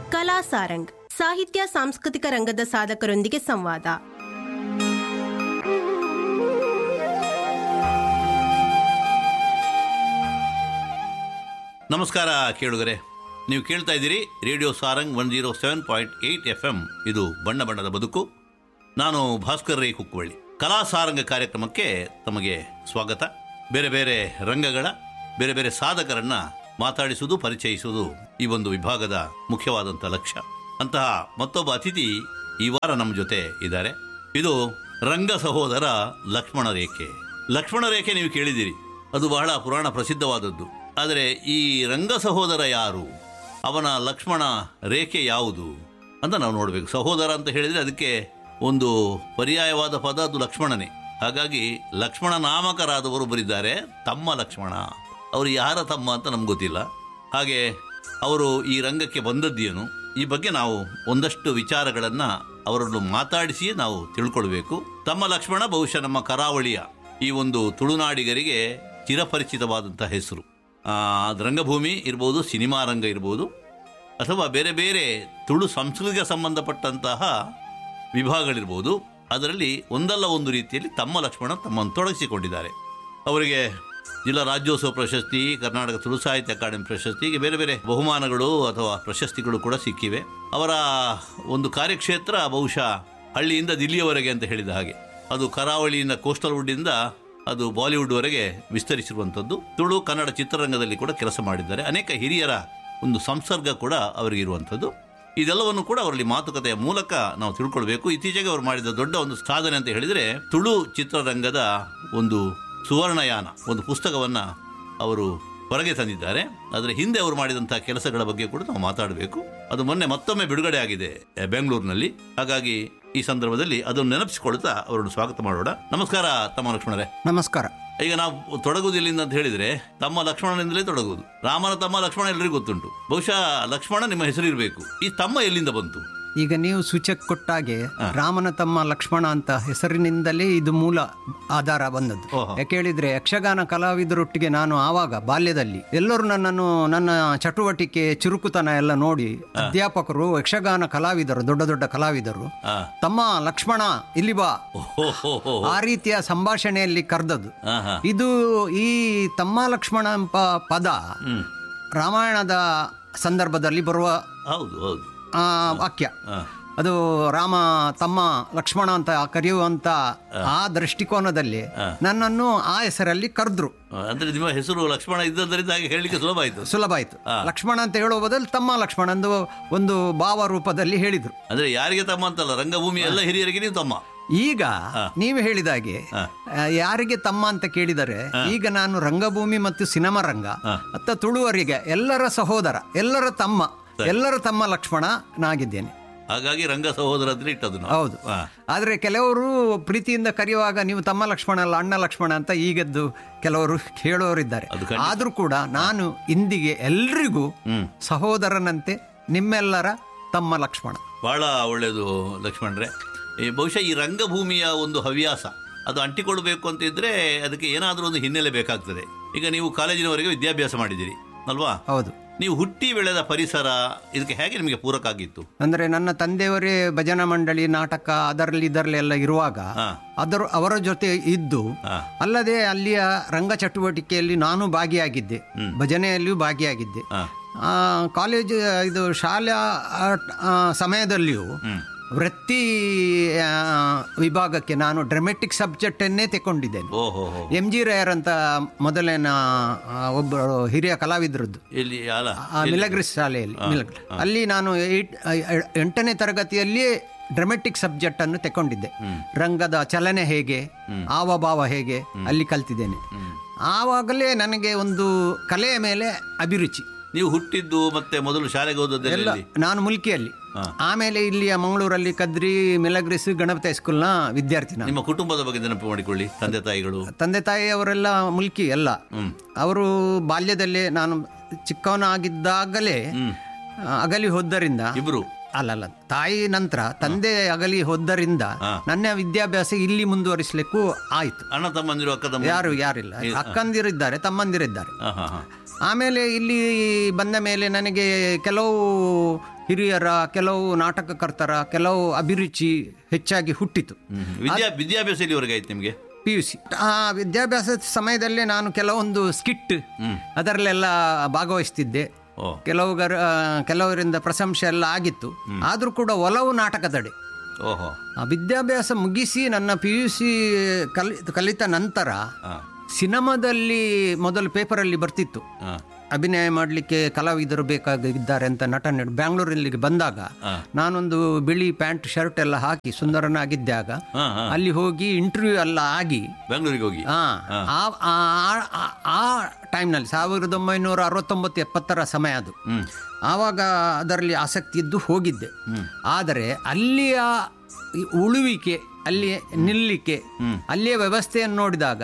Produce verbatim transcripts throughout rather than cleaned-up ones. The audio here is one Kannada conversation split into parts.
ಕಲಾ ಸಾರಂಗ್ ಸಾಹಿತ್ಯ ಸಾಂಸ್ಕೃತಿಕ ರಂಗದ ಸಾಧಕರೊಂದಿಗೆ ಸಂವಾದ. ನಮಸ್ಕಾರ ಕೇಳುಗರೆ, ನೀವು ಕೇಳ್ತಾ ಇದ್ದೀರಿ radio Sarang one zero seven point eight F M. ಇದು ಬಣ್ಣ ಬಣ್ಣದ ಬದುಕು. ನಾನು ಭಾಸ್ಕರ್ ರೈ ಕುಕ್ಕುವಳ್ಳಿ. ಕಲಾ ಸಾರಂಗ ಕಾರ್ಯಕ್ರಮಕ್ಕೆ ತಮಗೆ ಸ್ವಾಗತ. ಬೇರೆ ಬೇರೆ ರಂಗಗಳ ಬೇರೆ ಬೇರೆ ಸಾಧಕರನ್ನು ಮಾತಾಡಿಸುವುದು, ಪರಿಚಯಿಸುವುದು ಈ ಒಂದು ವಿಭಾಗದ ಮುಖ್ಯವಾದಂಥ ಲಕ್ಷ್ಯ. ಅಂತಹ ಮತ್ತೊಬ್ಬ ಅತಿಥಿ ಈ ವಾರ ನಮ್ಮ ಜೊತೆ ಇದ್ದಾರೆ. ಇದು ರಂಗ ಸಹೋದರ ಲಕ್ಷ್ಮಣ ರೇಖೆ. ಲಕ್ಷ್ಮಣ ರೇಖೆ ನೀವು ಕೇಳಿದ್ದೀರಿ, ಅದು ಬಹಳ ಪುರಾಣ ಪ್ರಸಿದ್ಧವಾದದ್ದು. ಆದರೆ ಈ ರಂಗ ಸಹೋದರ ಯಾರು, ಅವನ ಲಕ್ಷ್ಮಣ ರೇಖೆ ಯಾವುದು ಅಂತ ನಾವು ನೋಡಬೇಕು. ಸಹೋದರ ಅಂತ ಹೇಳಿದರೆ ಅದಕ್ಕೆ ಒಂದು ಪರ್ಯಾಯವಾದ ಪದ, ಅದು ಲಕ್ಷ್ಮಣನೇ. ಹಾಗಾಗಿ ಲಕ್ಷ್ಮಣ ನಾಮಕರಾದವರು ಬರಿದ್ದಾರೆ ತಮ್ಮ ಲಕ್ಷ್ಮಣ. ಅವರು ಯಾರ ತಮ್ಮ ಅಂತ ನಮ್ಗೆ ಗೊತ್ತಿಲ್ಲ. ಹಾಗೆ ಅವರು ಈ ರಂಗಕ್ಕೆ ಬಂದದ್ದೇನು, ಈ ಬಗ್ಗೆ ನಾವು ಒಂದಷ್ಟು ವಿಚಾರಗಳನ್ನು ಅವರನ್ನು ಮಾತಾಡಿಸಿ ನಾವು ತಿಳ್ಕೊಳ್ಬೇಕು. ತಮ್ಮ ಲಕ್ಷ್ಮಣ ಬಹುಶಃ ನಮ್ಮ ಕರಾವಳಿಯ ಈ ಒಂದು ತುಳುನಾಡಿಗರಿಗೆ ಚಿರಪರಿಚಿತವಾದಂಥ ಹೆಸರು. ಅದು ರಂಗಭೂಮಿ ಇರ್ಬೋದು, ಸಿನಿಮಾ ರಂಗ ಇರ್ಬೋದು, ಅಥವಾ ಬೇರೆ ಬೇರೆ ತುಳು ಸಂಸ್ಕೃತಿಗೆ ಸಂಬಂಧಪಟ್ಟಂತಹ ವಿಭಾಗಗಳಿರ್ಬೋದು. ಅದರಲ್ಲಿ ಒಂದಲ್ಲ ಒಂದು ರೀತಿಯಲ್ಲಿ ತಮ್ಮ ಲಕ್ಷ್ಮಣ ತಮ್ಮನ್ನು ತೊಡಗಿಸಿಕೊಂಡಿದ್ದಾರೆ. ಅವರಿಗೆ ಜಿಲ್ಲಾ ರಾಜ್ಯೋತ್ಸವ ಪ್ರಶಸ್ತಿ, ಕರ್ನಾಟಕ ತುಳು ಸಾಹಿತ್ಯ ಅಕಾಡೆಮಿ ಪ್ರಶಸ್ತಿ, ಹೀಗೆ ಬೇರೆ ಬೇರೆ ಬಹುಮಾನಗಳು ಅಥವಾ ಪ್ರಶಸ್ತಿಗಳು ಕೂಡ ಸಿಕ್ಕಿವೆ. ಅವರ ಒಂದು ಕಾರ್ಯಕ್ಷೇತ್ರ ಬಹುಶಃ ಹಳ್ಳಿಯಿಂದ ದಿಲ್ಲಿಯವರೆಗೆ ಅಂತ ಹೇಳಿದ ಹಾಗೆ, ಅದು ಕರಾವಳಿಯಿಂದ ಕೋಸ್ಟಲ್ ವುಡ್ಡಿಂದ ಅದು ಬಾಲಿವುಡ್ವರೆಗೆ ವಿಸ್ತರಿಸಿರುವಂಥದ್ದು. ತುಳು ಕನ್ನಡ ಚಿತ್ರರಂಗದಲ್ಲಿ ಕೂಡ ಕೆಲಸ ಮಾಡಿದ್ದಾರೆ. ಅನೇಕ ಹಿರಿಯರ ಒಂದು ಸಂಸರ್ಗ ಕೂಡ ಅವರಿಗೆ ಇರುವಂಥದ್ದು. ಇದೆಲ್ಲವನ್ನು ಕೂಡ ಅವರಲ್ಲಿ ಮಾತುಕತೆಯ ಮೂಲಕ ನಾವು ತಿಳ್ಕೊಳ್ಬೇಕು. ಇತ್ತೀಚೆಗೆ ಅವರು ಮಾಡಿದ ದೊಡ್ಡ ಒಂದು ಸಾಧನೆ ಅಂತ ಹೇಳಿದರೆ, ತುಳು ಚಿತ್ರರಂಗದ ಒಂದು ಸುವರ್ಣಯಾನ, ಒಂದು ಪುಸ್ತಕವನ್ನು ಅವರು ಹೊರಗೆ ತಂದಿದ್ದಾರೆ. ಅದರ ಹಿಂದೆ ಅವರು ಮಾಡಿದಂಥ ಕೆಲಸಗಳ ಬಗ್ಗೆ ಕೂಡ ನಾವು ಮಾತಾಡಬೇಕು. ಅದು ಮೊನ್ನೆ ಮತ್ತೊಮ್ಮೆ ಬಿಡುಗಡೆ ಆಗಿದೆ ಬೆಂಗಳೂರಿನಲ್ಲಿ. ಹಾಗಾಗಿ ಈ ಸಂದರ್ಭದಲ್ಲಿ ಅದನ್ನು ನೆನಪಿಸಿಕೊಳ್ತಾ ಅವರನ್ನು ಸ್ವಾಗತ ಮಾಡೋಣ. ನಮಸ್ಕಾರ ತಮ್ಮ ಲಕ್ಷ್ಮಣರೇ. ನಮಸ್ಕಾರ. ಈಗ ನಾವು ತೊಡಗುವುದಿಲ್ಲಿಂದ ಅಂತ ಹೇಳಿದರೆ ತಮ್ಮ ಲಕ್ಷ್ಮಣನಿಂದಲೇ ತೊಡಗುವುದು. ರಾಮನ ತಮ್ಮ ಲಕ್ಷ್ಮಣ ಎಲ್ಲರಿಗೂ ಗೊತ್ತುಂಟು. ಬಹುಶಃ ಲಕ್ಷ್ಮಣ ನಿಮ್ಮ ಹೆಸರು ಇರಬೇಕು. ಈ ತಮ್ಮ ಎಲ್ಲಿಂದ ಬಂತು? ಈಗ ನೀವು ಸೂಚಕ ಕೊಟ್ಟಾಗೆ ರಾಮನ ತಮ್ಮ ಲಕ್ಷ್ಮಣ ಅಂತ ಹೆಸರಿನಿಂದಲೇ ಇದು ಮೂಲ ಆಧಾರ ಬಂದದ್ದು. ಯಾಕೆ ಹೇಳಿದ್ರೆ, ಯಕ್ಷಗಾನ ಕಲಾವಿದರೊಟ್ಟಿಗೆ ನಾನು ಆವಾಗ ಬಾಲ್ಯದಲ್ಲಿ ಎಲ್ಲರೂ ನನ್ನನ್ನು, ನನ್ನ ಚಟುವಟಿಕೆ, ಚುರುಕುತನ ಎಲ್ಲ ನೋಡಿ ಅಧ್ಯಾಪಕರು, ಯಕ್ಷಗಾನ ಕಲಾವಿದರು, ದೊಡ್ಡ ದೊಡ್ಡ ಕಲಾವಿದರು, ತಮ್ಮ ಲಕ್ಷ್ಮಣ ಇಲ್ಲಿ ಬಾ, ಆ ರೀತಿಯ ಸಂಭಾಷಣೆಯಲ್ಲಿ ಕರೆದದ್ದು. ಇದು ಈ ತಮ್ಮ ಲಕ್ಷ್ಮಣ ಎಂಬ ಪದ ರಾಮಾಯಣದ ಸಂದರ್ಭದಲ್ಲಿ ಬರುವ ಹೌದು ಹೌದು ವಾಕ್ಯ. ಅದು ರಾಮ ತಮ್ಮ ಲಕ್ಷ್ಮಣ ಅಂತ ಕರೆಯುವಂತ ಆ ದೃಷ್ಟಿಕೋನದಲ್ಲಿ ನನ್ನನ್ನು ಆ ಹೆಸರಲ್ಲಿ ಕರೆದ್ರು. ಅಂದ್ರೆ ನಿಮ್ಮ ಹೆಸರು ಲಕ್ಷ್ಮಣ ಇದ್ದದರಿಂದ ಹಾಗೆ ಹೇಳಲಿಕ್ಕೆ ಸುಲಭ ಆಯ್ತು ಸುಲಭ ಆಯ್ತು ಲಕ್ಷ್ಮಣ ಅಂತ ಹೇಳುವ ಬದಲು ತಮ್ಮ ಲಕ್ಷ್ಮಣ ಎಂದು ಒಂದು ಭಾವ ರೂಪದಲ್ಲಿ ಹೇಳಿದ್ರು. ಅಂದ್ರೆ ಯಾರಿಗೆ ತಮ್ಮ ಅಂತಲ್ಲ, ರಂಗಭೂಮಿ ಎಲ್ಲ ಹಿರಿಯರಿಗೆ ನೀವು ತಮ್ಮ. ಈಗ ನೀವು ಹೇಳಿದಾಗೆ ಯಾರಿಗೆ ತಮ್ಮ ಅಂತ ಕೇಳಿದರೆ, ಈಗ ನಾನು ರಂಗಭೂಮಿ ಮತ್ತು ಸಿನಿಮಾ ರಂಗ ಅಥವಾ ತುಳುವರಿಗೆ ಎಲ್ಲರ ಸಹೋದರ, ಎಲ್ಲರ ತಮ್ಮ, ಎಲ್ಲರ ತಮ್ಮ ಲಕ್ಷ್ಮಣನಾಗಿದ್ದೇನೆ. ಹಾಗಾಗಿ ರಂಗ ಸಹೋದರ ಅಂದ್ರೆ ಇಟ್ಟದು. ಹೌದು. ಆದ್ರೆ ಕೆಲವರು ಪ್ರೀತಿಯಿಂದ ಕರೆಯುವಾಗ ನೀವು ತಮ್ಮ ಲಕ್ಷ್ಮಣ ಅಲ್ಲ ಅಣ್ಣ ಲಕ್ಷ್ಮಣ ಅಂತ ಈಗದ್ದು ಕೆಲವರು ಹೇಳೋರಿದ್ದಾರೆ. ಆದ್ರೂ ಕೂಡ ನಾನು ಇಂದಿಗೆ ಎಲ್ರಿಗೂ ಸಹೋದರನಂತೆ ನಿಮ್ಮೆಲ್ಲರ ತಮ್ಮ ಲಕ್ಷ್ಮಣ. ಬಹಳ ಒಳ್ಳೆಯದು ಲಕ್ಷ್ಮಣರೇ. ಬಹುಶಃ ಈ ರಂಗಭೂಮಿಯ ಒಂದು ಹವ್ಯಾಸ ಅದು ಅಂಟಿಕೊಳ್ಬೇಕು ಅಂತಿದ್ರೆ ಅದಕ್ಕೆ ಏನಾದರೂ ಒಂದು ಹಿನ್ನೆಲೆ ಬೇಕಾಗ್ತದೆ. ಈಗ ನೀವು ಕಾಲೇಜಿನವರೆಗೆ ವಿದ್ಯಾಭ್ಯಾಸ ಮಾಡಿದ್ದೀರಿ ಅಲ್ವಾ? ಹೌದು. ನೀವು ಹುಟ್ಟಿ ಬೆಳೆದ ಪರಿಸರ ಇದಕ್ಕೆ ಹೇಗೆ ನಿಮಗೆ ಪೂರಕ ಆಗಿತ್ತು? ಅಂದ್ರೆ ನನ್ನ ತಂದೆಯವರೇ ಭಜನಾ ಮಂಡಳಿ, ನಾಟಕ ಅದರಲ್ಲಿ ಇದರಲ್ಲಿ ಎಲ್ಲ ಇರುವಾಗ ಅದರ ಅವರ ಜೊತೆ ಇದ್ದು, ಅಲ್ಲದೆ ಅಲ್ಲಿಯ ರಂಗ ಚಟುವಟಿಕೆಯಲ್ಲಿ ನಾನು ಭಾಗಿಯಾಗಿದ್ದೆ, ಭಜನೆಯಲ್ಲಿಯೂ ಭಾಗಿಯಾಗಿದ್ದೆ. ಕಾಲೇಜು ಇದು ಶಾಲಾ ಸಮಯದಲ್ಲಿಯೂ ವೃತ್ತಿ ವಿಭಾಗಕ್ಕೆ ನಾನು ಡ್ರಾಮೆಟಿಕ್ ಸಬ್ಜೆಕ್ಟನ್ನೇ ತಗೊಂಡಿದ್ದೇನೆ. ಎಂ ಜಿ ರಾಯರ್ ಅಂತ ಮೊದಲಿನ ಒಬ್ಬರು ಹಿರಿಯ ಕಲಾವಿದರದ್ದು ಮಿಲಗ್ರಿಸ್ ಶಾಲೆಯಲ್ಲಿ, ಅಲ್ಲಿ ನಾನು ಎಂಟನೇ ತರಗತಿಯಲ್ಲಿಯೇ ಡ್ರಾಮೆಟಿಕ್ ಸಬ್ಜೆಕ್ಟ್ ಅನ್ನು ತಗೊಂಡಿದ್ದೆ. ರಂಗದ ಚಲನೆ ಹೇಗೆ, ಹಾವಭಾವ ಹೇಗೆ ಅಲ್ಲಿ ಕಲ್ತಿದ್ದೇನೆ. ಆವಾಗಲೇ ನನಗೆ ಒಂದು ಕಲೆಯ ಮೇಲೆ ಅಭಿರುಚಿ. ನೀವು ಹುಟ್ಟಿದ್ದು ಮತ್ತೆ ಮೊದಲು ಶಾಲೆಗೆ ಹೋದದ್ದೆಲ್ಲ? ನಾನು ಮುಲ್ಕಿಯಲ್ಲಿ, ಆಮೇಲೆ ಇಲ್ಲಿಯ ಮಂಗಳೂರಲ್ಲಿ ಕದ್ರಿ ಮಿಲಗ್ರಿಸ್ ಗಣಪತಿ ಹೈಸ್ಕೂಲ್ನ ವಿದ್ಯಾರ್ಥಿ. ನಿಮ್ಮ ಕುಟುಂಬದ ಬಗ್ಗೆ ನೆನಪು ಮಾಡಿಕೊಳ್ಳಿ. ತಂದೆ ತಾಯಿಗಳು? ತಂದೆ ತಾಯಿಯವರೆಲ್ಲ ಮುಲ್ಕಿ ಎಲ್ಲ. ಅವರು ಬಾಲ್ಯದಲ್ಲೇ, ನಾನು ಚಿಕ್ಕವನಾಗಿದ್ದಾಗಲೇ ಅಗಲಿ ಹೋದ್ದರಿಂದ, ಇಬ್ರು ಅಲ್ಲಲ್ಲ ತಾಯಿ ನಂತರ ತಂದೆ ಅಗಲಿ ಹೋದ್ದರಿಂದ ನನ್ನ ವಿದ್ಯಾಭ್ಯಾಸ ಇಲ್ಲಿ ಮುಂದುವರಿಸಲಿಕ್ಕೂ ಆಯ್ತು. ಅಣ್ಣ ತಮ್ಮಂದಿರು, ಅಕ್ಕ ತಮ್ಮ ಯಾರು ಯಾರಿಲ್ಲ. ಅಕ್ಕಂದಿರಿದ್ದಾರೆ, ತಮ್ಮಂದಿರಿದ್ದಾರೆ. ಆಮೇಲೆ ಇಲ್ಲಿ ಬಂದ ಮೇಲೆ ನನಗೆ ಕೆಲವು ಹಿರಿಯರ, ಕೆಲವು ನಾಟಕಕರ್ತರ ಕೆಲವು ಅಭಿರುಚಿ ಹೆಚ್ಚಾಗಿ ಹುಟ್ಟಿತು. ವಿದ್ಯಾ ವಿದ್ಯಾಭ್ಯಾಸ ಎಲ್ಲಿವರೆಗೆ ಆಯ್ತು ನಿಮಗೆ? P U C. ಆ ವಿದ್ಯಾಭ್ಯಾಸದ ಸಮಯದಲ್ಲೇ ನಾನು ಕೆಲವೊಂದು ಸ್ಕಿಟ್ ಅದರಲ್ಲೆಲ್ಲ ಭಾಗವಹಿಸ್ತಿದ್ದೆ. ಕೆಲವುಗರ ಕೆಲವರಿಂದ ಪ್ರಶಂಸೆ ಎಲ್ಲ ಆಗಿತ್ತು. ಆದರೂ ಕೂಡ ಒಲವು ನಾಟಕದಡೆ. ಓಹೋ. ವಿದ್ಯಾಭ್ಯಾಸ ಮುಗಿಸಿ ನನ್ನ ಪಿ ಯು ಸಿ ಕಲಿ ಕಲಿತ ನಂತರ ಸಿನಿಮಾದಲ್ಲಿ ಮೊದಲು ಪೇಪರಲ್ಲಿ ಬರ್ತಿತ್ತು, ಅಭಿನಯ ಮಾಡಲಿಕ್ಕೆ ಕಲಾವಿದರು ಬೇಕಾಗಿದ್ದಾರೆ ಅಂತ ನಟ ನಟ ಬ್ಯಾಂಗ್ಳೂರಿಲ್ಲಿಗೆ ಬಂದಾಗ ನಾನೊಂದು ಬಿಳಿ ಪ್ಯಾಂಟ್ ಶರ್ಟ್ ಎಲ್ಲ ಹಾಕಿ ಸುಂದರನಾಗಿದ್ದಾಗ ಅಲ್ಲಿ ಹೋಗಿ ಇಂಟರ್ವ್ಯೂ ಎಲ್ಲ ಆಗಿ ಬೆಂಗಳೂರಿಗೆ ಹೋಗಿ ಆ ಟೈಮ್ನಲ್ಲಿ ಸಾವಿರದ ಒಂಬೈನೂರ ಅರವತ್ತೊಂಬತ್ತು ಎಪ್ಪತ್ತರ ಸಮಯ ಅದು. ಆವಾಗ ಅದರಲ್ಲಿ ಆಸಕ್ತಿ ಇದ್ದು ಹೋಗಿದ್ದೆ. ಆದರೆ ಅಲ್ಲಿಯ ಉಳುವಿಕೆ, ಅಲ್ಲಿ ನಿಲ್ಲಿಕ್ಕೆ, ಅಲ್ಲಿಯ ವ್ಯವಸ್ಥೆಯನ್ನು ನೋಡಿದಾಗ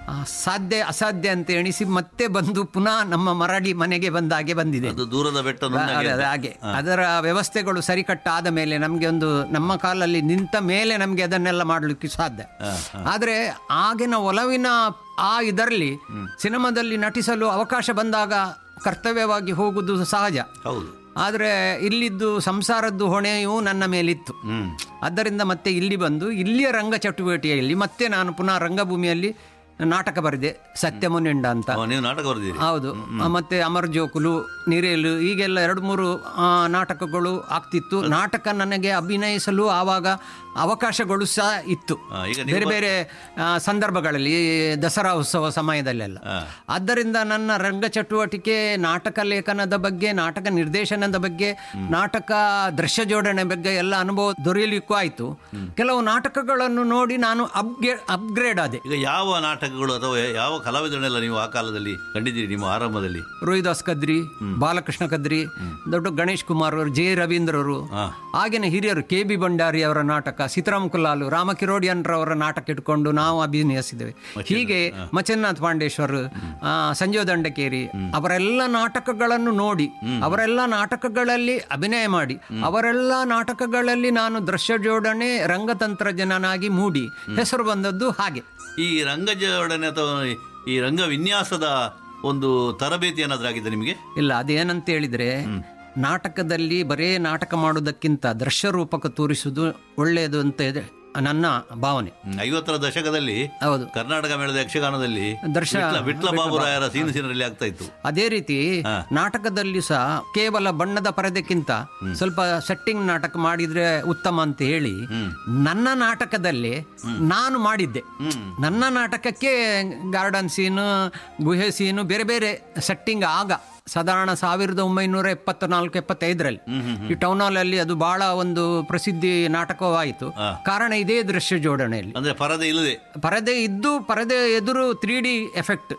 ಸಾಧ್ಯ ಅಸಾಧ್ಯ ಅಂತ ಎಣಿಸಿ ಮತ್ತೆ ಬಂದು ಪುನಃ ನಮ್ಮ ಮರಡಿ ಮನೆಗೆ ಬಂದಾಗೆ ಬಂದಿದೆ. ದೂರದ ಬೆಟ್ಟ ಹಾಗೆ ಅದರ ವ್ಯವಸ್ಥೆಗಳು ಸರಿಕಟ್ಟಾದ ಮೇಲೆ ನಮಗೆ ಒಂದು ನಮ್ಮ ಕಾಲಲ್ಲಿ ನಿಂತ ಮೇಲೆ ನಮಗೆ ಅದನ್ನೆಲ್ಲ ಮಾಡಲಿಕ್ಕೆ ಸಾಧ್ಯ. ಆದರೆ ಆಗಿನ ಒಲವಿನ ಆ ಇದರಲ್ಲಿ ಸಿನಿಮಾದಲ್ಲಿ ನಟಿಸಲು ಅವಕಾಶ ಬಂದಾಗ ಕರ್ತವ್ಯವಾಗಿ ಹೋಗುವುದು ಸಹಜ. ಹೌದು. ಆದರೆ ಇಲ್ಲಿದ್ದು ಸಂಸಾರದ್ದು ಹೊಣೆಯೂ ನನ್ನ ಮೇಲಿತ್ತು. ಆದ್ದರಿಂದ ಮತ್ತೆ ಇಲ್ಲಿ ಬಂದು ಇಲ್ಲಿಯ ರಂಗ ಚಟುವಟಿಕೆಯಲ್ಲಿ ಮತ್ತೆ ನಾನು ಪುನಃ ರಂಗಭೂಮಿಯಲ್ಲಿ ನಾಟಕ ಬರೆದೆ, ಸತ್ಯ ಮುನಿಂಡ ಅಂತ. ನೀವು ನಾಟಕ ಬರೆದಿರಿ? ಹೌದು. ಮತ್ತೆ ಅಮರ್ ಜೋಕುಲು, ನಿರೇಲು, ಹೀಗೆಲ್ಲ ಎರಡು ಮೂರು ನಾಟಕಗಳು ಆಗ್ತಿತ್ತು. ನಾಟಕ ನನಗೆ ಅಭಿನಯಿಸಲು ಆವಾಗ ಅವಕಾಶಗಳು ಸಹ ಇತ್ತು, ಬೇರೆ ಬೇರೆ ಸಂದರ್ಭಗಳಲ್ಲಿ, ದಸರಾ ಉತ್ಸವ ಸಮಯದಲ್ಲೆಲ್ಲ. ಆದ್ದರಿಂದ ನನ್ನ ರಂಗ ಚಟುವಟಿಕೆ, ನಾಟಕ ಲೇಖನದ ಬಗ್ಗೆ, ನಾಟಕ ನಿರ್ದೇಶನದ ಬಗ್ಗೆ, ನಾಟಕ ದೃಶ್ಯ ಜೋಡಣೆ ಬಗ್ಗೆ ಎಲ್ಲ ಅನುಭವ ದೊರೆಯಲಿಕ್ಕೂ ಆಯಿತು. ಕೆಲವು ನಾಟಕಗಳನ್ನು ನೋಡಿ ನಾನು ಅಪ್ಗ್ರೇ ಅಪ್ಗ್ರೇಡ್ ಆದೆ. ಈಗ ಯಾವ ನಾಟಕಗಳು ಅಥವಾ ಯಾವ ಕಲಾವಿದರನ್ನೆಲ್ಲ ನೀವು ಆ ಕಾಲದಲ್ಲಿ ಕಂಡಿದ್ದೀರಿ ನಿಮ್ಮ ಆರಂಭದಲ್ಲಿ? ರೋಹಿದಾಸ್ ಕದ್ರಿ, ಬಾಲಕೃಷ್ಣ ಕದ್ರಿ, ದೊಡ್ಡ ಗಣೇಶ್ ಕುಮಾರ್ ಅವರು, ಜೆ ರವೀಂದ್ರರು, ಆಗಿನ ಹಿರಿಯರು, ಕೆ ಬಿ ಭಂಡಾರಿ ಅವರ ನಾಟಕ, ಸೀತಾರಾಮ್ ಕುಲಾಲು, ರಾಮ ಕಿರೋಡಿಯನ್ರವರ ನಾಟಕ ಇಟ್ಕೊಂಡು ನಾವು ಅಭಿನಯಿಸಿದ್ದೇವೆ. ಹೀಗೆ ಮಚನ್ನಾಥ್ ಪಾಂಡೇಶ್ವರ್, ಸಂಜೀವ ದಂಡಕೇರಿ ಅವರೆಲ್ಲ ನಾಟಕಗಳನ್ನು ನೋಡಿ, ಅವರೆಲ್ಲ ನಾಟಕಗಳಲ್ಲಿ ಅಭಿನಯ ಮಾಡಿ, ಅವರೆಲ್ಲ ನಾಟಕಗಳಲ್ಲಿ ನಾನು ದೃಶ್ಯ ಜೋಡಣೆ ರಂಗತಂತ್ರಜ್ಞನಾಗಿ ಮೂಡಿ ಹೆಸರು ಬಂದದ್ದು. ಹಾಗೆ ಈ ರಂಗ ಜೋಡಣೆ ಅಥವಾ ಈ ರಂಗ ವಿನ್ಯಾಸದ ಒಂದು ತರಬೇತಿ ಏನಾದ್ರೂ ಆಗಿದೆ ನಿಮಗೆ? ಇಲ್ಲ, ಅದೇನಂತ ಹೇಳಿದ್ರೆ, ನಾಟಕದಲ್ಲಿ ಬರೇ ನಾಟಕ ಮಾಡುವುದಕ್ಕಿಂತ ದೃಶ್ಯ ರೂಪಕ ತೋರಿಸುವುದು ಒಳ್ಳೆಯದು ಅಂತ ಇದೆ ನನ್ನ ಭಾವನೆ. ಐವತ್ತರ ದಶಕದಲ್ಲಿ ಹೌದು, ಕರ್ನಾಟಕ ಮೇಳದ ಯಕ್ಷಗಾನದಲ್ಲಿ ದರ್ಶನ ವಿಟ್ಲ ಬಾಬುರಾಯರ ಸೀನು ಸೀನರಲ್ಲಿ ಆಗ್ತಾ ಇತ್ತು. ಅದೇ ರೀತಿ ನಾಟಕದಲ್ಲಿ ಸಹ ಕೇವಲ ಬಣ್ಣದ ಪರದೆಕ್ಕಿಂತ ಸ್ವಲ್ಪ ಸೆಟ್ಟಿಂಗ್ ನಾಟಕ ಮಾಡಿದ್ರೆ ಉತ್ತಮ ಅಂತ ಹೇಳಿ ನನ್ನ ನಾಟಕದಲ್ಲಿ ನಾನು ಮಾಡಿದ್ದೆ. ನನ್ನ ನಾಟಕಕ್ಕೆ ಗಾರ್ಡನ್ ಸೀನು, ಗುಹೆ ಸೀನು, ಬೇರೆ ಬೇರೆ ಸೆಟ್ಟಿಂಗ್ ಆಗ ಸಾಧಾರಣ ಸಾವಿರದ ಒಂಬೈನೂರ ಎಪ್ಪತ್ತ ನಾಲ್ಕು ಎಪ್ಪತ್ತೈದರಲ್ಲಿ ಈ ಟೌನ್ ಹಾಲ್ ಅಲ್ಲಿ ಅದು ಬಹಳ ಒಂದು ಪ್ರಸಿದ್ಧಿ ನಾಟಕವಾಯಿತು. ಕಾರಣ ಇದೇ ದೃಶ್ಯ ಜೋಡಣೆಯಲ್ಲಿ. ಅಂದ್ರೆ ಪರದೆ ಇಲ್ಲದೆ, ಪರದೆ ಇದ್ದು ಪರದೆ ಎದುರು ತ್ರೀ ಡಿ ಎಫೆಕ್ಟ್.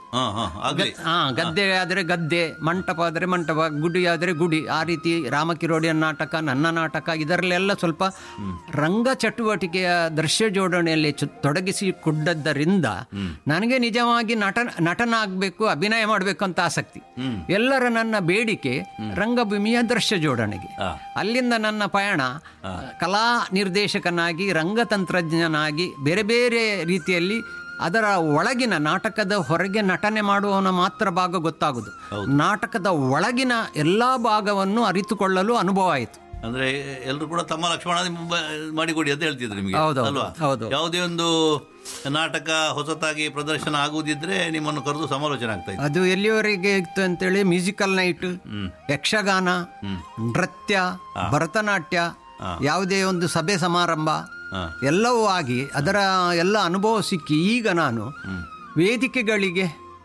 ಹಾ, ಗದ್ದೆ ಆದ್ರೆ ಗದ್ದೆ, ಮಂಟಪ ಆದ್ರೆ ಮಂಟಪ, ಗುಡಿ ಆದ್ರೆ ಗುಡಿ, ಆ ರೀತಿ ರಾಮ ಕಿರೋಡಿಯನ್ ನಾಟಕ, ನನ್ನ ನಾಟಕ, ಇದರಲ್ಲೆಲ್ಲ ಸ್ವಲ್ಪ ರಂಗ ಚಟುವಟಿಕೆಯ ದೃಶ್ಯ ಜೋಡಣೆಯಲ್ಲಿ ತೊಡಗಿಸಿಕೊಂಡದ್ದರಿಂದ ನನಗೆ ನಿಜವಾಗಿ ನಟ ನಟನಾಗಬೇಕು, ಅಭಿನಯ ಮಾಡಬೇಕು ಅಂತ ಆಸಕ್ತಿ. ಎಲ್ಲ ನನ್ನ ಬೇಡಿಕೆ ರಂಗಭೂಮಿಯ ದೃಶ್ಯ ಜೋಡಣೆಗೆ. ಅಲ್ಲಿಂದ ನನ್ನ ಪಯಣ ಕಲಾ ನಿರ್ದೇಶಕನಾಗಿ, ರಂಗತಂತ್ರಜ್ಞನಾಗಿ, ಬೇರೆ ಬೇರೆ ರೀತಿಯಲ್ಲಿ ಅದರ ಒಳಗಿನ, ನಾಟಕದ ಹೊರಗೆ ನಟನೆ ಮಾಡುವವನ ಮಾತ್ರ ಭಾಗ ಗೊತ್ತಾಗುವುದು, ನಾಟಕದ ಒಳಗಿನ ಎಲ್ಲಾ ಭಾಗವನ್ನು ಅರಿತುಕೊಳ್ಳಲು ಅನುಭವ ಆಯಿತು. ಅಂದ್ರೆ ಎಲ್ಲರೂ ಕೂಡ ತಮ್ಮ ಲಕ್ಷ್ಮಣ ಮಾಡಿಕೊಡಿ ಅಂತ ಹೇಳ್ತಿದ್ರು ನಿಮಗೆ ಅಲ್ವಾ? ಯಾವುದೇ ಒಂದು ನಾಟಕ ಹೊಸತಾಗಿ ಪ್ರದರ್ಶನ ಆಗುವುದಿದ್ರೆ ನಿಮ್ಮನ್ನು ಕರೆದು ಸಮಾಲೋಚನೆ ಆಗ್ತಾ ಇತ್ತು. ಅದು ಎಲ್ಲಿಯವರೆಗೆ ಇತ್ತು ಅಂತೇಳಿ ಮ್ಯೂಸಿಕಲ್ ನೈಟ್, ಯಕ್ಷಗಾನ, ನೃತ್ಯ, ಭರತನಾಟ್ಯ, ಯಾವುದೇ ಒಂದು ಸಭೆ ಸಮಾರಂಭ ಎಲ್ಲವೂ ಆಗಿ ಅದರ ಎಲ್ಲ ಅನುಭವ ಸಿಕ್ಕಿ ಈಗ ನಾನು ವೇದಿಕೆಗಳಿಗೆ,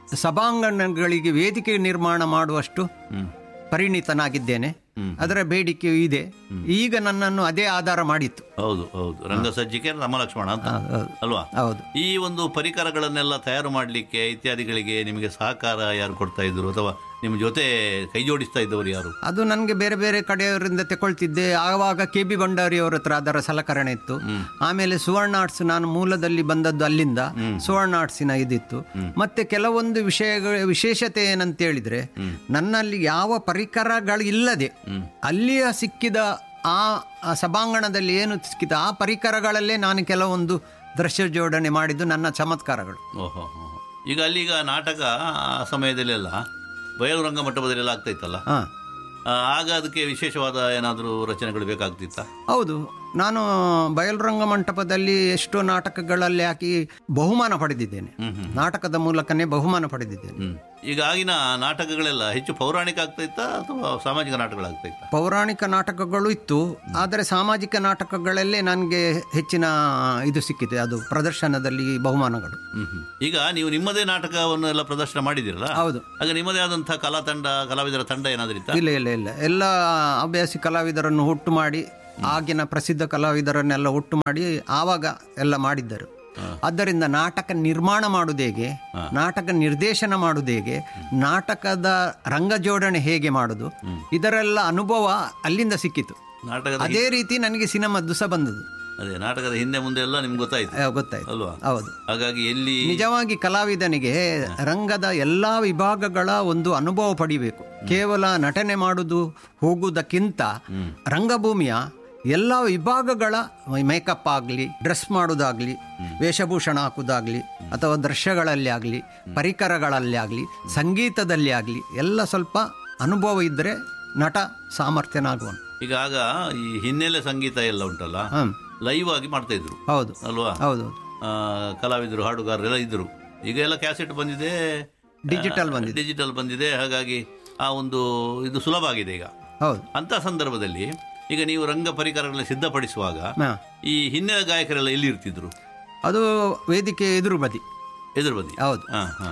ಸಭಾಂಗಣಗಳಿಗೆ ವೇದಿಕೆ ನಿರ್ಮಾಣ ಮಾಡುವಷ್ಟು ಪರಿಣಿತನಾಗಿದ್ದೇನೆ. ಅದರ ಬೇಡಿಕೆಯೂ ಇದೆ. ಈಗ ನನ್ನನ್ನು ಅದೇ ಆಧಾರ ಮಾಡಿತ್ತು. ಹೌದು ಹೌದು, ರಂಗಸಜ್ಜಿಕೆ ರಾಮಲಕ್ಷ್ಮಣ ಅಂತ ಅಲ್ವಾ? ಹೌದು. ಈ ಒಂದು ಪರಿಕರಗಳನ್ನೆಲ್ಲ ತಯಾರು ಮಾಡಲಿಕ್ಕೆ ಇತ್ಯಾದಿಗಳಿಗೆ ನಿಮಗೆ ಸಹಕಾರ ಯಾರು ಕೊಡ್ತಾ ಇದ್ರು ಅಥವಾ ನಿಮ್ಮ ಜೊತೆ ಕೈ ಜೋಡಿಸ್ತಾ ಇದ್ದವರು ಯಾರು? ಅದು ನನಗೆ ಬೇರೆ ಬೇರೆ ಕಡೆಯವರಿಂದ ತಗೊಳ್ತಿದ್ದೆ. ಆವಾಗ ಕೆ ಬಿ ಭಂಡಾರಿ ಅವರ ಹತ್ರ ಅದರ ಸಲಕರಣೆ ಇತ್ತು. ಆಮೇಲೆ ಸುವರ್ಣ ಆರ್ಟ್ಸ್, ನಾನು ಮೂಲದಲ್ಲಿ ಬಂದದ್ದು ಅಲ್ಲಿಂದ, ಸುವರ್ಣ ಆರ್ಟ್ಸಿನ ಇದಿತ್ತು. ಮತ್ತೆ ಕೆಲವೊಂದು ವಿಷಯಗಳ ವಿಶೇಷತೆ ಏನಂತ ಹೇಳಿದ್ರೆ, ನನ್ನಲ್ಲಿ ಯಾವ ಪರಿಕರಗಳಿಲ್ಲದೆ ಅಲ್ಲಿಯ ಸಿಕ್ಕಿದ ಆ ಸಭಾಂಗಣದಲ್ಲಿ ಏನು ಸಿಕ್ಕಿದ ಆ ಪರಿಕರಗಳಲ್ಲೇ ನಾನು ಕೆಲವೊಂದು ದೃಶ್ಯ ಜೋಡಣೆ ಮಾಡಿದ್ದು ನನ್ನ ಚಮತ್ಕಾರಗಳು. ಓಹೋ. ಈಗ ಅಲ್ಲಿಗ ನಾಟಕ ಆ ಸಮಯದಲ್ಲೆಲ್ಲ ಬಯಲು ರಂಗ ಮಂಟಪದಲ್ಲೆಲ್ಲ ಆಗ್ತಾ ಇತ್ತಲ್ಲ, ಹಾ ಆ, ಆಗ ಅದಕ್ಕೆ ವಿಶೇಷವಾದ ಏನಾದರೂ ರಚನೆಗಳು ಬೇಕಾಗ್ತಿತ್ತ? ಹೌದು, ನಾನು ಬಯಲುರಂಗ ಮಂಟಪದಲ್ಲಿ ಎಷ್ಟೋ ನಾಟಕಗಳಲ್ಲಿ ಹಾಕಿ ಬಹುಮಾನ ಪಡೆದಿದ್ದೇನೆ. ನಾಟಕದ ಮೂಲಕನೇ ಬಹುಮಾನ ಪಡೆದಿದ್ದೇನೆ. ಹ್ಮ್. ಈಗ ಆಗಿನ ನಾಟಕಗಳೆಲ್ಲ ಹೆಚ್ಚು ಪೌರಾಣಿಕ ಆಗ್ತಾ ಇತ್ತಾ ಅಥವಾ ಸಾಮಾಜಿಕ ನಾಟಕಗಳಾಗ್ತಾ ಇತ್ತ? ಪೌರಾಣಿಕ ನಾಟಕಗಳು ಇತ್ತು, ಆದರೆ ಸಾಮಾಜಿಕ ನಾಟಕಗಳಲ್ಲೇ ನನಗೆ ಹೆಚ್ಚಿನ ಇದು ಸಿಕ್ಕಿದೆ, ಅದು ಪ್ರದರ್ಶನದಲ್ಲಿ ಬಹುಮಾನಗಳು. ಹ್ಮ್ ಹ್ಮ್. ಈಗ ನೀವು ನಿಮ್ಮದೇ ನಾಟಕವನ್ನು ಎಲ್ಲ ಪ್ರದರ್ಶನ ಮಾಡಿದಿರಲ್ಲ? ಹೌದು. ಆಗ ನಿಮ್ಮದೇ ಆದಂತಹ ಕಲಾ ತಂಡ, ಕಲಾವಿದರ ತಂಡ ಏನಾದ್ರೂ ಇತ್ತಾ? ಇಲ್ಲ ಇಲ್ಲ ಇಲ್ಲ ಎಲ್ಲ ಅಭ್ಯಾಸಿ ಕಲಾವಿದರನ್ನು ಒಟ್ಟು ಮಾಡಿ, ಆಗಿನ ಪ್ರಸಿದ್ಧ ಕಲಾವಿದರನ್ನೆಲ್ಲ ಒಟ್ಟು ಮಾಡಿ ಆವಾಗ ಎಲ್ಲ ಮಾಡಿದ್ದರು. ಆದ್ದರಿಂದ ನಾಟಕ ನಿರ್ಮಾಣ ಮಾಡುವುದು ಹೇಗೆ, ನಾಟಕ ನಿರ್ದೇಶನ ಮಾಡುವುದು ಹೇಗೆ, ನಾಟಕದ ರಂಗ ಜೋಡಣೆ ಹೇಗೆ ಮಾಡುದು, ಇದರೆಲ್ಲ ಅನುಭವ ಅಲ್ಲಿಂದ ಸಿಕ್ಕಿತು. ನಾಟಕದ ಅದೇ ರೀತಿ ನನಗೆ ಸಿನಿಮಾದ್ದು ಸಹ ಬಂದದ್ದು. ಅದೇ ನಾಟಕದ ಹಿಂದೆ ಮುಂದೆ ಎಲ್ಲ ನಿಮ್ಗೆ ಗೊತ್ತಾಯ್ತು ಗೊತ್ತಾಯ್ತು ಅಲ್ವಾ? ಹೌದು. ಹಾಗಾಗಿ ಎಲ್ಲಿ ನಿಜವಾಗಿ ಕಲಾವಿದನಿಗೆ ರಂಗದ ಎಲ್ಲ ವಿಭಾಗಗಳ ಒಂದು ಅನುಭವ ಪಡಿಬೇಕು. ಕೇವಲ ನಟನೆ ಮಾಡುವುದು ಹೋಗುವುದಕ್ಕಿಂತ ರಂಗಭೂಮಿಯ ಎಲ್ಲ ವಿಭಾಗಗಳ ಮೇಕಪ್ ಆಗಲಿ, ಡ್ರೆಸ್ ಮಾಡೋದಾಗಲಿ, ವೇಷಭೂಷಣ ಹಾಕುವುದಾಗಲಿ, ಅಥವಾ ದೃಶ್ಯಗಳಲ್ಲಿ ಆಗಲಿ, ಪರಿಕರಗಳಲ್ಲಿ ಆಗಲಿ, ಸಂಗೀತದಲ್ಲಿ ಆಗಲಿ ಎಲ್ಲ ಸ್ವಲ್ಪ ಅನುಭವ ಇದ್ದರೆ ನಟ ಸಾಮರ್ಥ್ಯನಾಗುವನು. ಈಗ ಆಗ ಈ ಹಿನ್ನೆಲೆ ಸಂಗೀತ ಎಲ್ಲ ಉಂಟಲ್ಲ, ಲೈವ್ ಆಗಿ ಮಾಡ್ತಾ ಇದ್ರು. ಹೌದು ಅಲ್ವಾ? ಹೌದು. ಕಲಾವಿದರು, ಹಾಡುಗಾರರೆಲ್ಲ ಇದ್ರು. ಈಗ ಎಲ್ಲ ಕ್ಯಾಸೆಟ್ ಬಂದಿದೆ, ಡಿಜಿಟಲ್ ಬಂದಿದೆ ಡಿಜಿಟಲ್ ಬಂದಿದೆ ಹಾಗಾಗಿ ಆ ಒಂದು ಇದು ಸುಲಭ ಆಗಿದೆ ಈಗ. ಹೌದು. ಅಂತ ಸಂದರ್ಭದಲ್ಲಿ ಈಗ ನೀವು ರಂಗ ಪರಿಕರಗಳನ್ನು ಸಿದ್ಧಪಡಿಸುವಾಗ ಈ ಹಿನ್ನೆಲೆ ಗಾಯಕರೆಲ್ಲ ಎಲ್ಲಿ ಇರ್ತಿದ್ರು? ಅದು ವೇದಿಕೆ ಎದುರು ಬದಿ. ಎದುರು ಬದಿ. ಹೌದು.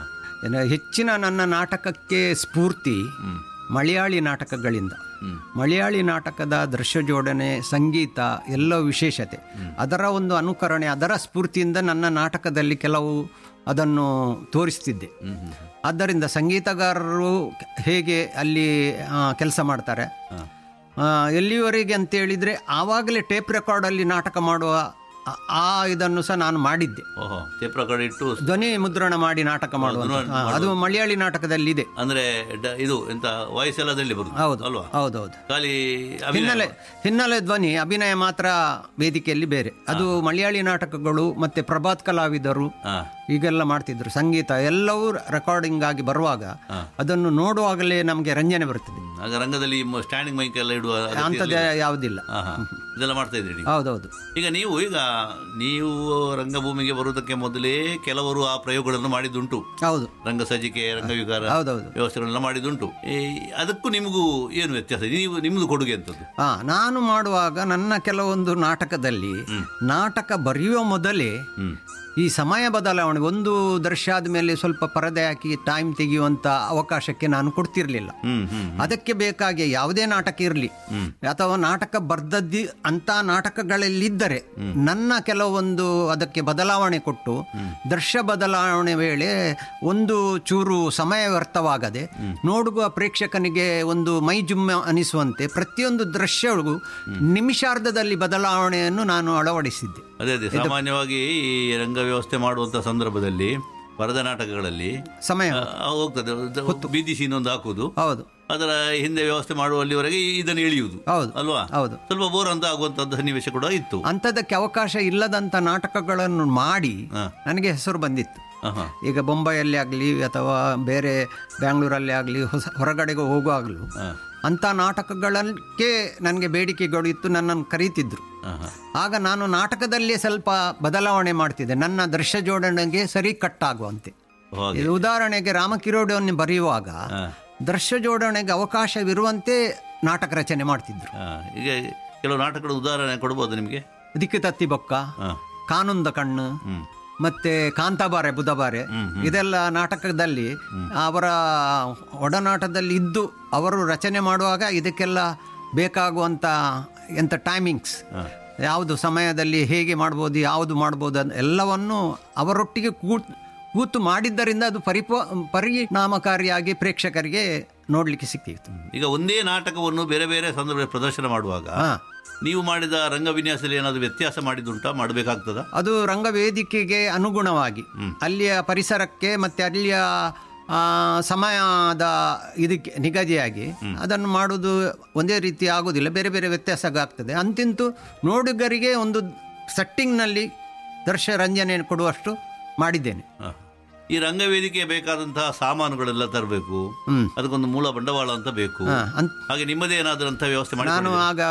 ಹೆಚ್ಚಿನ ನನ್ನ ನಾಟಕಕ್ಕೆ ಸ್ಫೂರ್ತಿ ಮಲಯಾಳಿ ನಾಟಕಗಳಿಂದ. ಮಲಯಾಳಿ ನಾಟಕದ ದೃಶ್ಯ ಜೋಡಣೆ, ಸಂಗೀತ ಎಲ್ಲ ವಿಶೇಷತೆ, ಅದರ ಒಂದು ಅನುಕರಣೆ, ಅದರ ಸ್ಫೂರ್ತಿಯಿಂದ ನನ್ನ ನಾಟಕದಲ್ಲಿ ಕೆಲವು ಅದನ್ನು ತೋರಿಸ್ತಿದ್ದೆ. ಆದ್ದರಿಂದ ಸಂಗೀತಗಾರರು ಹೇಗೆ ಅಲ್ಲಿ ಕೆಲಸ ಮಾಡ್ತಾರೆ, ಎಲ್ಲಿವರೆಗೆ ಅಂತೇಳಿದರೆ ಆವಾಗಲೇ ಟೇಪ್ ರೆಕಾರ್ಡಲ್ಲಿ ನಾಟಕ ಮಾಡುವ ಆ ಇದನ್ನು ಸಹ ನಾನು ಮಾಡಿದ್ದೆ. ಟೇಪ್ ರೆಕಾರ್ಡ್ ಇಟ್ಟು ಧ್ವನಿ ಮುದ್ರಣ ಮಾಡಿ ನಾಟಕ ಮಾಡುವ, ಅದು ಮಲಯಾಳಿ ನಾಟಕದಲ್ಲಿ ಇದೆ. ಅಂದ್ರೆ ಇದು ಎಂತ ವಾಯ್ಸ್ ಎಲ್ಲದಲ್ಲಿ ಬರುದು? ಹೌದು ಅಲ್ವಾ? ಹೌದೌದು. ಖಾಲಿ ಹಿನ್ನೆಲೆ ಹಿನ್ನೆಲೆ ಧ್ವನಿ, ಅಭಿನಯ ಮಾತ್ರ ವೇದಿಕೆಯಲ್ಲಿ ಬೇರೆ. ಅದು ಮಲಯಾಳಿ ನಾಟಕಗಳು ಮತ್ತೆ ಪ್ರಭಾತ್ ಕಲಾವಿದರು ಈಗೆಲ್ಲ ಮಾಡ್ತಿದ್ರು. ಸಂಗೀತ ಎಲ್ಲವೂ ರೆಕಾರ್ಡಿಂಗ್ ಆಗಿ ಬರುವಾಗ ಅದನ್ನು ನೋಡುವಾಗಲೇ ನಮಗೆ ರಂಜನೆ ಬರ್ತದೆ. ಆಗ ರಂಗದಲ್ಲಿ ಸ್ಟ್ಯಾಂಡಿಂಗ್ ಮೈಕ್ ಎಲ್ಲ ಇಡುವ ಅಂಥದ್ದು ಯಾವುದಿಲ್ಲ. ಇದೆಲ್ಲ ಮಾಡ್ತಾ ಇದ್ದೀರಿ? ಹೌದೌದು. ಈಗ ನೀವು ಈಗ ನೀವು ರಂಗಭೂಮಿಗೆ ಬರುವುದಕ್ಕೆ ಮೊದಲೇ ಕೆಲವರು ಆ ಪ್ರಯೋಗಗಳನ್ನು ಮಾಡಿದ್ದುಂಟು. ಹೌದು. ರಂಗ ಸಜ್ಜಿಕೆ, ರಂಗವಿಕಾರ ವ್ಯವಸ್ಥೆಗಳನ್ನ ಮಾಡಿದ್ದುಂಟು. ಅದಕ್ಕೂ ನಿಮಗೂ ಏನು ವ್ಯತ್ಯಾಸ? ನೀವು ನಿಮ್ದು ಕೊಡುಗೆ ಅಂತದ್ದು? ಹಾ, ನಾನು ಮಾಡುವಾಗ ನನ್ನ ಕೆಲವೊಂದು ನಾಟಕದಲ್ಲಿ ನಾಟಕ ಬರೆಯುವ ಮೊದಲೇ ಈ ಸಮಯ ಬದಲಾವಣೆ, ಒಂದು ದೃಶ್ಯ ಆದಮೇಲೆ ಸ್ವಲ್ಪ ಪರದೆ ಹಾಕಿ ಟೈಮ್ ತೆಗೆಯುವಂತ ಅವಕಾಶಕ್ಕೆ ನಾನು ಕೊಡ್ತಿರ್ಲಿಲ್ಲ. ಅದಕ್ಕೆ ಬೇಕಾಗಿ ಯಾವುದೇ ನಾಟಕ ಇರಲಿ ಅಥವಾ ನಾಟಕ ಬರ್ದದ್ದಿ ಅಂತ ನಾಟಕಗಳಲ್ಲಿದ್ದರೆ ನನ್ನ ಕೆಲವೊಂದು ಅದಕ್ಕೆ ಬದಲಾವಣೆ ಕೊಟ್ಟು, ದೃಶ್ಯ ಬದಲಾವಣೆ ವೇಳೆ ಒಂದು ಚೂರು ಸಮಯ ವ್ಯರ್ಥವಾಗದೆ ನೋಡುವ ಪ್ರೇಕ್ಷಕನಿಗೆ ಒಂದು ಮೈ ಜುಮ್ಮ ಅನಿಸುವಂತೆ ಪ್ರತಿಯೊಂದು ದೃಶ್ಯಗಳಿಗೂ ನಿಮಿಷಾರ್ಧದಲ್ಲಿ ಬದಲಾವಣೆಯನ್ನು ನಾನು ಅಳವಡಿಸಿದ್ದೆ. ಅದೇ ಅದೇ ಸಾಮಾನ್ಯವಾಗಿ ಈ ರಂಗ ವ್ಯವಸ್ಥೆ ಮಾಡುವಂತ ಸಂದರ್ಭದಲ್ಲಿ ಪರದ ನಾಟಕಗಳಲ್ಲಿ ಸಮಯ ಹೋಗ್ತದೆ. ಬೀದಿ ಸೀನ್ ಒಂದು ಹಾಕುವುದು, ಹೌದು, ಅದರ ಹಿಂದೆ ವ್ಯವಸ್ಥೆ ಮಾಡುವಲ್ಲಿವರೆಗೆ ಇದನ್ನು ಎಳೆಯುವುದು, ಹೌದು ಅಲ್ವಾ? ಹೌದು. ಸ್ವಲ್ಪ ಬೋರ್ ಅಂತ ಆಗುವಂತದ್ದು ಸನ್ನಿವೇಶ ಕೂಡ ಇತ್ತು. ಅಂಥದಕ್ಕೆ ಅವಕಾಶ ಇಲ್ಲದಂತ ನಾಟಕಗಳನ್ನು ಮಾಡಿ ನನಗೆ ಹೆಸರು ಬಂದಿತ್ತು. ಈಗ ಬೊಂಬೈಯಲ್ಲಿ ಆಗಲಿ ಅಥವಾ ಬೇರೆ ಬ್ಯಾಂಗ್ಳೂರಲ್ಲಿ ಆಗಲಿ, ಹೊಸ ಹೊರಗಡೆಗೆ ಹೋಗುವಾಗಲೂ ಅಂಥ ನಾಟಕಗಳಕ್ಕೆ ನನಗೆ ಬೇಡಿಕೆಗಳು ಇತ್ತು, ನನ್ನನ್ನು ಕರೀತಿದ್ರು. ಆಗ ನಾನು ನಾಟಕದಲ್ಲೇ ಸ್ವಲ್ಪ ಬದಲಾವಣೆ ಮಾಡ್ತಿದ್ದೆ, ನನ್ನ ದೃಶ್ಯ ಜೋಡಣೆಗೆ ಸರಿ ಕಟ್ಟಾಗುವಂತೆ. ಇದು ಉದಾಹರಣೆಗೆ ರಾಮಕಿರೋಡವನ್ನು ಬರೆಯುವಾಗ ದೃಶ್ಯ ಜೋಡಣೆಗೆ ಅವಕಾಶವಿರುವಂತೆ ನಾಟಕ ರಚನೆ ಮಾಡ್ತಿದ್ರು. ಈಗ ಕೆಲವು ನಾಟಕಗಳ ಉದಾಹರಣೆ ಕೊಡ್ಬೋದು ನಿಮಗೆ? ದಿಕ್ಕು ತತ್ತಿ ಬೊಕ್ಕ, ಕಾನೂನ್ದ ಕಣ್ಣು, ಮತ್ತೆ ಕಾಂತಾಬಾರೆ ಬುಧಬಾರೆ, ಇದೆಲ್ಲ ನಾಟಕದಲ್ಲಿ ಅವರ ಒಡನಾಟದಲ್ಲಿ ಇದ್ದು ಅವರು ರಚನೆ ಮಾಡುವಾಗ ಇದಕ್ಕೆಲ್ಲ ಬೇಕಾಗುವಂಥ ಎಂಥ ಟೈಮಿಂಗ್ಸ್, ಯಾವುದು ಸಮಯದಲ್ಲಿ ಹೇಗೆ ಮಾಡ್ಬೋದು, ಯಾವುದು ಮಾಡ್ಬೋದು ಎಲ್ಲವನ್ನು ಅವರೊಟ್ಟಿಗೆ ಕೂತ್ ಕೂತು ಮಾಡಿದ್ದರಿಂದ ಅದು ಪರಿಪೋ ಪರಿಣಾಮಕಾರಿಯಾಗಿ ಪ್ರೇಕ್ಷಕರಿಗೆ ನೋಡಲಿಕ್ಕೆ ಸಿಕ್ತಿತ್ತು. ಈಗ ಒಂದೇ ನಾಟಕವನ್ನು ಬೇರೆ ಬೇರೆ ಸಂದರ್ಭದಲ್ಲಿ ಪ್ರದರ್ಶನ ಮಾಡುವಾಗ ನೀವು ಮಾಡಿದ ರಂಗ ವಿನ್ಯಾಸದಲ್ಲಿ ಏನಾದರೂ ವ್ಯತ್ಯಾಸ ಮಾಡಿದುಂಟಾ, ಮಾಡಬೇಕಾಗ್ತದ? ಅದು ರಂಗವೇದಿಕೆಗೆ ಅನುಗುಣವಾಗಿ ಅಲ್ಲಿಯ ಪರಿಸರಕ್ಕೆ ಮತ್ತೆ ಅಲ್ಲಿಯ ಸಮಯದ ಇದಕ್ಕೆ ನಿಗದಿಯಾಗಿ ಅದನ್ನು ಮಾಡುವುದು ಒಂದೇ ರೀತಿ ಆಗುವುದಿಲ್ಲ, ಬೇರೆ ಬೇರೆ ವ್ಯತ್ಯಾಸ ಆಗ್ತದೆ. ಅಂತಿಂತೂ ನೋಡುಗರಿಗೆ ಒಂದು ಸೆಟ್ಟಿಂಗ್ನಲ್ಲಿ ದೃಶ್ಯ ರಂಜನೆ ಕೊಡುವಷ್ಟು ಮಾಡಿದ್ದೇನೆ. ಈ ರಂಗವೇದಿಕೆ ಬೇಕಾದಂತಹ ಸಾಮಾನುಗಳೆಲ್ಲ ತರಬೇಕು, ಅದಕ್ಕೊಂದು ಮೂಲ ಬಂಡವಾಳ ಅಂತ ಬೇಕು. ಹಾಗೆ ನಿಮ್ಮದೇ ಏನಾದ್ರಂತ ವ್ಯವಸ್ಥೆ ಮಾಡಿ? ನಾನು ಆಗ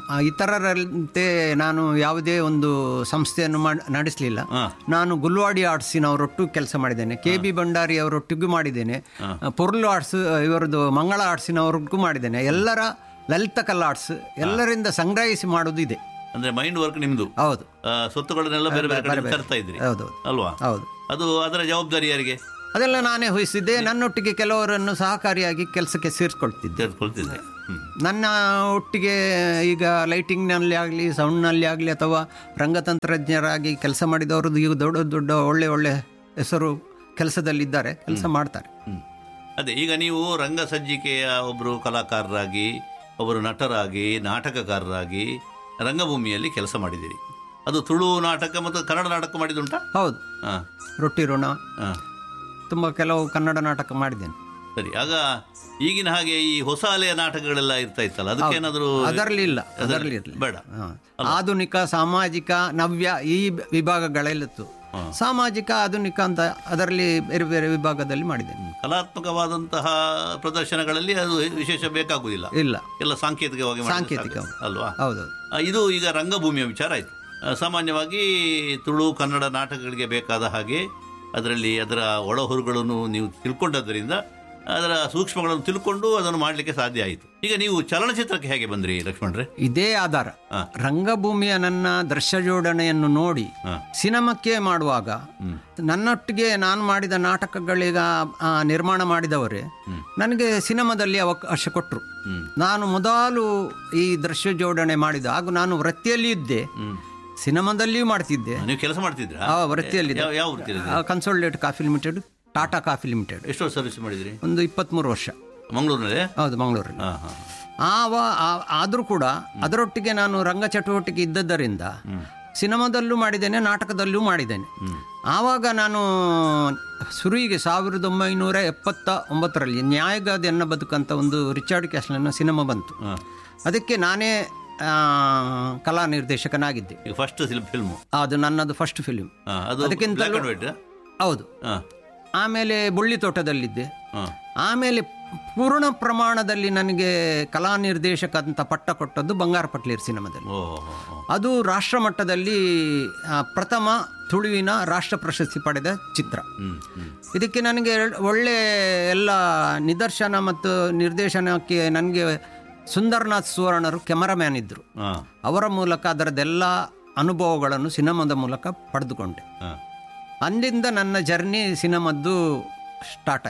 ಇತರರಂತೆ ನಾನು ಯಾವುದೇ ಒಂದು ಸಂಸ್ಥೆಯನ್ನು ನಡೆಸಲಿಲ್ಲ. ನಾನು ಗುಲ್ವಾಡಿ ಆರ್ಟ್ಸಿನವರೊಟ್ಟು ಕೆಲಸ ಮಾಡಿದ್ದೇನೆ, ಕೆ ಬಿ ಭಂಡಾರಿ ಅವರೊಟ್ಟಿಗೂ ಮಾಡಿದ್ದೇನೆ, ಪೊರ್ಲು ಆರ್ಟ್ಸ್ ಇವರದ್ದು ಮಂಗಳ ಆರ್ಟ್ಸಿನವ್ರಿಗೂ ಮಾಡಿದ್ದೇನೆ. ಎಲ್ಲರ ಲಲಿತ ಕಲಾ ಆರ್ಟ್ಸ್ ಎಲ್ಲರಿಂದ ಸಂಗ್ರಹಿಸಿ ಮಾಡೋದು ಇದೆ. ಅಂದ್ರೆ ಮೈಂಡ್ ವರ್ಕ್ ನಿಮ್ದು? ಹೌದು. ಸ್ವತ್ತುಗಳನ್ನೆಲ್ಲ ಬೇರೆ ಬೇರೆ ತರ್ತಾ ಇದ್ರಿ ಅಲ್ವಾ? ಹೌದು. ಅದು ಅದರ ಜವಾಬ್ದಾರಿ ಯಾರಿಗೆ? ಅದೆಲ್ಲ ನಾನೇ ವಹಿಸಿದ್ದೆ. ನನ್ನೊಟ್ಟಿಗೆ ಕೆಲವರನ್ನು ಸಹಕಾರಿಯಾಗಿ ಕೆಲಸಕ್ಕೆ ಸೇರಿಸ್ಕೊಳ್ತಿದ್ದೆ ಸೇರಿಸ್ಕೊಳ್ತಿದ್ದೆ ನನ್ನ ಒಟ್ಟಿಗೆ. ಈಗ ಲೈಟಿಂಗ್ನಲ್ಲಿ ಆಗಲಿ, ಸೌಂಡ್ನಲ್ಲಿ ಆಗಲಿ, ಅಥವಾ ರಂಗತಂತ್ರಜ್ಞರಾಗಿ ಕೆಲಸ ಮಾಡಿದವ್ರದ್ದು ಈಗ ದೊಡ್ಡ ದೊಡ್ಡ ಒಳ್ಳೆ ಒಳ್ಳೆ ಹೆಸರು ಕೆಲಸದಲ್ಲಿದ್ದಾರೆ, ಕೆಲಸ ಮಾಡ್ತಾರೆ. ಅದೇ ಈಗ ನೀವು ರಂಗ ಸಜ್ಜಿಕೆಯ ಒಬ್ಬರು ಕಲಾಕಾರರಾಗಿ, ಒಬ್ಬರು ನಟರಾಗಿ, ನಾಟಕಕಾರರಾಗಿ ರಂಗಭೂಮಿಯಲ್ಲಿ ಕೆಲಸ ಮಾಡಿದ್ದೀರಿ. ಅದು ತುಳು ನಾಟಕ ಮತ್ತು ಕನ್ನಡ ನಾಟಕ ಮಾಡಿದುಂಟಾ? ಹೌದು. ರೊಟ್ಟಿ ಋಣ, ತುಂಬ ಕೆಲವು ಕನ್ನಡ ನಾಟಕ ಮಾಡಿದ್ದೇನೆ. ಸರಿ. ಆಗ ಈಗಿನ ಹಾಗೆ ಈ ಹೊಸ ಅಲೆಯ ನಾಟಕಗಳೆಲ್ಲ ಇರ್ತಾ ಇತ್ತಲ್ಲ, ಅದಕ್ಕೇನಾದರೂ? ಅದರಲ್ಲಿ ಇಲ್ಲ, ಅದರಲ್ಲಿ ಇರಲಿ ಬೇಡ. ಆಧುನಿಕ, ಸಾಮಾಜಿಕ, ನವ್ಯ ಈ ವಿಭಾಗಗಳೆಲ್ಲಿತ್ತು. ಸಾಮಾಜಿಕ, ಆಧುನಿಕ ಅಂತ ಅದರಲ್ಲಿ ಬೇರೆ ಬೇರೆ ವಿಭಾಗದಲ್ಲಿ ಮಾಡಿದ್ದೇನೆ. ಕಲಾತ್ಮಕವಾದಂತಹ ಪ್ರದರ್ಶನಗಳಲ್ಲಿ ಅದು ವಿಶೇಷ ಬೇಕಾಗುವುದಿಲ್ಲ, ಇಲ್ಲ, ಎಲ್ಲ ಸಾಂಕೇತಿಕವಾಗಿ ಸಾಂಕೇತಿಕ ಅಲ್ವಾ? ಹೌದು. ಇದು ಈಗ ರಂಗಭೂಮಿಯ ವಿಚಾರ ಆಯಿತು. ಸಾಮಾನ್ಯವಾಗಿ ತುಳು ಕನ್ನಡ ನಾಟಕಗಳಿಗೆ ಬೇಕಾದ ಹಾಗೆ ಅದರಲ್ಲಿ ಅದರ ಒಳಹೊರುಗಳನ್ನು ನೀವು ತಿಳ್ಕೊಂಡದ್ದರಿಂದ, ಅದರ ಸೂಕ್ಷ್ಮಗಳನ್ನು ತಿಳ್ಕೊಂಡು ಅದನ್ನು ಮಾಡಲಿಕ್ಕೆ ಸಾಧ್ಯ ಆಯಿತು. ಈಗ ನೀವು ಚಲನಚಿತ್ರಕ್ಕೆ ಹೇಗೆ ಬಂದ್ರಿ ಲಕ್ಷ್ಮಣ್ರೆ? ಇದೇ ಆಧಾರ. ರಂಗಭೂಮಿಯ ನನ್ನ ದೃಶ್ಯ ಜೋಡಣೆಯನ್ನು ನೋಡಿ ಸಿನಿಮಾಕ್ಕೆ ಮಾಡುವಾಗ ನನ್ನೊಟ್ಟಿಗೆ ನಾನು ಮಾಡಿದ ನಾಟಕಗಳೀಗ ನಿರ್ಮಾಣ ಮಾಡಿದವರೇ ನನಗೆ ಸಿನಿಮಾದಲ್ಲಿ ಅವಕಾಶ ಕೊಟ್ಟರು. ನಾನು ಮೊದಲು ಈ ದೃಶ್ಯ ಜೋಡಣೆ ಮಾಡಿದ ಹಾಗೂ ನಾನು ವೃತ್ತಿಯಲ್ಲಿ ಇದ್ದೆ, ಸಿನಿಮಾದಲ್ಲಿಯೂ ಮಾಡ್ತಿದ್ದೆ. ನೀವು ಕೆಲಸ ಮಾಡ್ತಿದ್ರಾ? ವೃತ್ತಿಯಲ್ಲಿ ಕನ್ಸೋಲ್ಡೇಟ್ coffee limited, Tata coffee limited. ಎಷ್ಟು ವರ್ಷ ಸರ್ವಿಸ್ ಮಾಡಿದ್ರಿ? ಒಂದು ಇಪ್ಪತ್ತ್ಮೂರು ವರ್ಷ. ಮಂಗಳೂರಿನಲ್ಲಿ? ಹೌದು, ಮಂಗಳೂರಲ್ಲಿ. ಆವ ಆದರೂ ಕೂಡ ಅದರೊಟ್ಟಿಗೆ ನಾನು ರಂಗ ಚಟುವಟಿಕೆ ಇದ್ದದ್ದರಿಂದ ಸಿನಿಮಾದಲ್ಲೂ ಮಾಡಿದ್ದೇನೆ, ನಾಟಕದಲ್ಲೂ ಮಾಡಿದ್ದೇನೆ. ಆವಾಗ ನಾನು ಶುರುವಿಗೆ ಸಾವಿರದ ಒಂಬೈನೂರ ಎಪ್ಪತ್ತ ಒಂಬತ್ತರಲ್ಲಿ ನ್ಯಾಯಗಾದಿ ಎನ್ನ ಬದುಕಂತ ಒಂದು ರಿಚರ್ಡ್ ಕ್ಯಾಸ್ಲನ್ನ ಸಿನಿಮಾ ಬಂತು. ಅದಕ್ಕೆ ನಾನೇ ಕಲಾ ನಿರ್ದೇಶಕನಾಗಿದ್ದೆ. ಫಸ್ಟ್ ಫಿಲ್ಮ್ ಅದು ನನ್ನದು ಫಸ್ಟ್ ಫಿಲ್ಮ್. ಅದಕ್ಕಿಂತ ಹೌದು. ಆಮೇಲೆ ಬುಳ್ಳಿ ತೋಟದಲ್ಲಿದ್ದೆ. ಆಮೇಲೆ ಪೂರ್ಣ ಪ್ರಮಾಣದಲ್ಲಿ ನನಗೆ ಕಲಾ ನಿರ್ದೇಶಕ ಅಂತ ಪಟ್ಟ ಕೊಟ್ಟದ್ದು ಬಂಗಾರ ಪಟ್ಲೇರ್ ಸಿನಿಮಾದಲ್ಲಿ. ಅದು ರಾಷ್ಟ್ರ ಮಟ್ಟದಲ್ಲಿ ಪ್ರಥಮ ತುಳುವಿನ ರಾಷ್ಟ್ರ ಪ್ರಶಸ್ತಿ ಪಡೆದ ಚಿತ್ರ. ಇದಕ್ಕೆ ನನಗೆ ಒಳ್ಳೆ ಎಲ್ಲ ನಿದರ್ಶನ ಮತ್ತು ನಿರ್ದೇಶನಕ್ಕೆ ನನಗೆ ಸುಂದರನಾಥ್ ಸುವರ್ಣರು ಕ್ಯಾಮರಾಮ್ಯಾನ್ ಇದ್ದರು. ಅವರ ಮೂಲಕ ಅದರದ್ದೆಲ್ಲ ಅನುಭವಗಳನ್ನು ಸಿನಿಮಾದ ಮೂಲಕ ಪಡೆದುಕೊಂಡೆ. ಅಂದಿಂದ ನನ್ನ ಜರ್ನಿ ಸಿನಿಮಾದ್ದು ಸ್ಟಾರ್ಟ್ ಆಯಿತು.